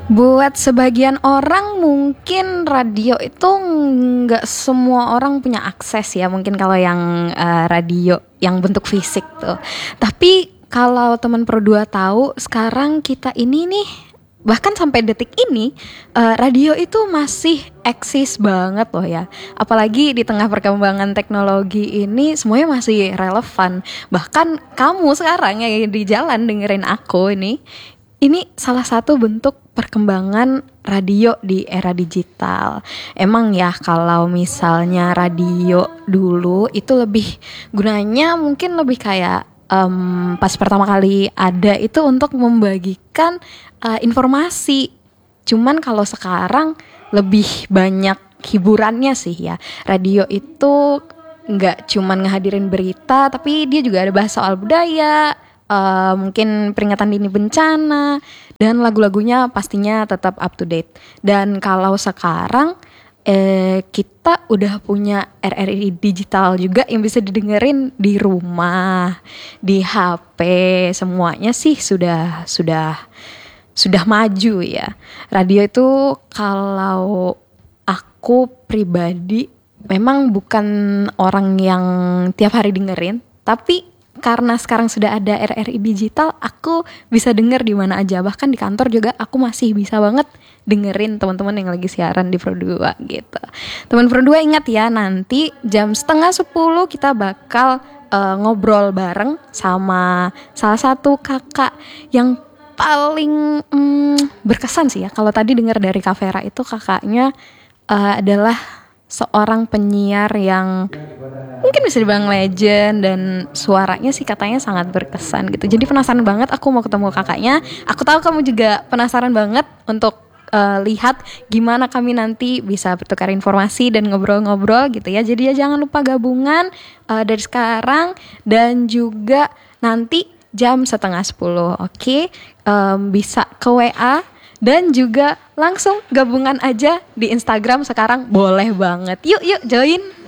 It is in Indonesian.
Buat sebagian orang mungkin radio itu nggak semua orang punya akses ya, mungkin kalau yang radio yang bentuk fisik tuh. Tapi kalau teman Pro 2 tahu sekarang kita ini nih, bahkan sampai detik ini radio itu masih eksis banget loh ya. Apalagi di tengah perkembangan teknologi ini semuanya masih relevan. Bahkan kamu sekarang yang di jalan dengerin aku ini salah satu bentuk perkembangan radio di era digital. Emang ya kalau misalnya radio dulu itu lebih gunanya mungkin lebih kayak pas pertama kali ada itu untuk membagikan informasi. Cuman kalau sekarang lebih banyak hiburannya sih ya. Radio itu nggak cuman ngehadirin berita, tapi dia juga ada bahas soal budaya, mungkin peringatan dini bencana, dan lagu-lagunya pastinya tetap up to date. Dan kalau sekarang kita udah punya RRI digital juga yang bisa didengerin di rumah, di HP, semuanya sih sudah maju ya. Radio itu kalau aku pribadi memang bukan orang yang tiap hari dengerin, tapi karena sekarang sudah ada RRI digital, aku bisa denger di mana aja. Bahkan di kantor juga aku masih bisa banget dengerin teman-teman yang lagi siaran di Pro 2 gitu. Teman Pro 2 ingat ya, nanti jam 9:30 kita bakal ngobrol bareng sama salah satu kakak yang paling berkesan sih ya. Kalau tadi dengar dari Kak Vera itu kakaknya adalah seorang penyiar yang mungkin bisa dibilang legend, dan suaranya sih katanya sangat berkesan gitu. Jadi penasaran banget aku mau ketemu kakaknya. Aku tahu kamu juga penasaran banget untuk lihat gimana kami nanti bisa bertukar informasi dan ngobrol-ngobrol gitu ya. Jadi ya jangan lupa gabungan dari sekarang dan juga nanti jam 9:30, oke? Bisa ke WA dan juga langsung gabungan aja di Instagram sekarang, boleh banget. Yuk join.